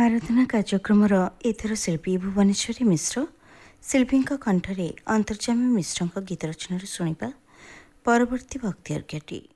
आराधना कार्यक्रमर एथर शिल्पी भुवनेश्वरी मिश्र शिल्पी कंठरे अंतर्जामी मिश्र गीत रचना शुणा परवर्ती भक्ति अर्घ्यटी।